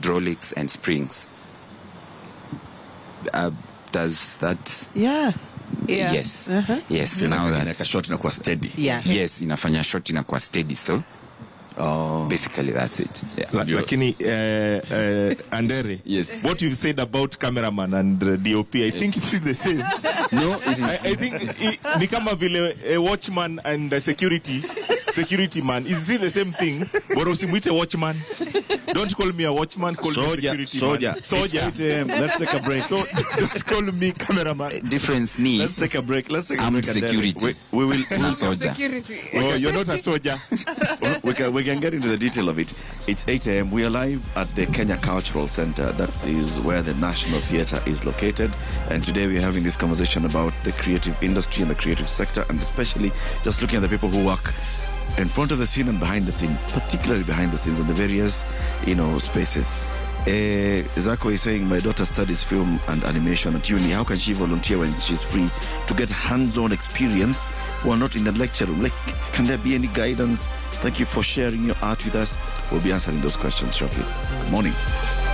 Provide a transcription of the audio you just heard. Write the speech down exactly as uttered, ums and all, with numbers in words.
hydraulics and springs. Uh, does that? Yeah. Yeah. Yes. Uh-huh. Yes. Now Like a that's shot inakuwa steady. Yeah. yes, inafanya shot inakuwa steady, so Oh. basically that's it. Yeah. La- lakini uh, uh, Andere, Yes. what you've said about cameraman and uh, D O P, I think it's the same. No, it is. I, I think i- ni kama vile a watchman and a security security man is still the same thing. Bora usimwite watchman. Don't call me a watchman, call me Soldier, security soldier, man. Soldier. It's eight a m Let's take a break. So don't call me cameraman. Difference ni Let's take a break. Let's take a armed break. and then security. We, we will. na soldier. Security. Oh, you're not a soldier. we can we can get into the detail of it. It's eight a m We are live at the Kenya Cultural Center. That is where the National Theatre is located. And today we are having this conversation about the creative industry and the creative sector, and especially just looking at the people who work in front of the scene and behind the scene, particularly behind the scenes in the various, you know, spaces. Uh, Zako is saying, my daughter studies film and animation at uni. How can she volunteer when she's free to get hands-on experience while not in a lecture room? Like, can there be any guidance? Thank you for sharing your art with us. We'll be answering those questions shortly. Good morning.